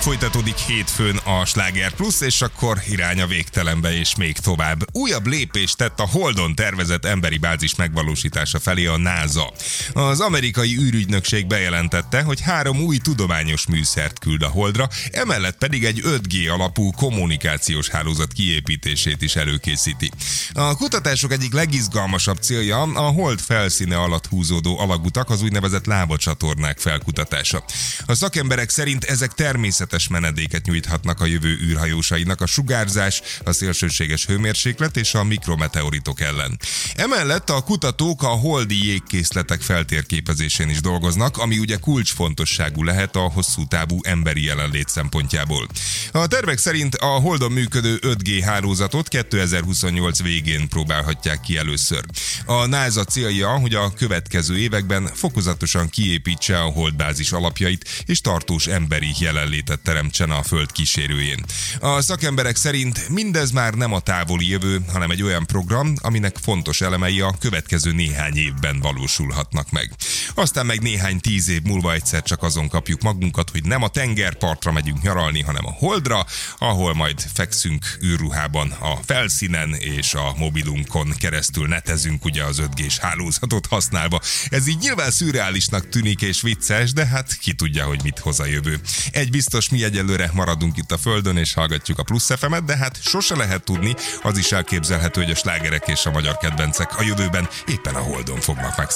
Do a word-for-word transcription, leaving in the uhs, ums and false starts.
folytatódik hétfőn a Sláger Plus, és akkor irány a végtelenbe és még tovább. Újabb lépést tett a Holdon tervezett emberi bázis megvalósítása felé a NASA. Az amerikai űrügynökség bejelentette, hogy három új tudományos műszert küld a Holdra, emellett pedig egy öt G alapú kommunikációs hálózat kiépítését is előkészíti. A kutatások egyik legizgalmasabb célja a Hold felszíne alatt húzódó alagutak, az úgynevezett lábacsatornák felkutatása. A szakemberek szerint ezek természetes menedéket nyújthatnak a jövő űrhajósainak a sugárzás, a szélsőséges hőmérséklet és a mikrometeoritok ellen. Emellett a kutatók a holdi jégkészletek feltérképezésén is dolgoznak, ami ugye kulcsfontosságú lehet a hosszú távú emberi jelenlét szempontjából. A tervek szerint a Holdon működő öt G hálózatot kétezer-huszonnyolc végén próbálhatják ki először. A NASA célja, hogy a következő években fokozatosan kiépítse a holdbázis alapjait és tartós emberi jelenlétet teremtsen a Föld kísérőjén. A szakemberek szerint mindez már nem a távoli jövő, hanem egy olyan program, aminek fontos elemei a következő néhány évben valósulhatnak meg. Aztán meg néhány tíz év múlva egyszer csak azon kapjuk magunkat, hogy nem a tengerpartra megyünk nyaralni, hanem a Holdra, ahol majd fekszünk űrruhában a felszínen, és a mobilunkon keresztül netezünk ugye az öt G-s hálózatot használva. Ez így nyilván szürreálisnak tűnik és vicces, de hát ki tudja, hogy mit hoz a jövő. Egy biztos, mi egyelőre maradunk itt a Földön és hallgatjuk a Plusz ef emet, de hát sose lehet tudni, az is elképzelhető, hogy a slágerek és a magyar kedvencek a jövőben éppen a Holdon fognak meg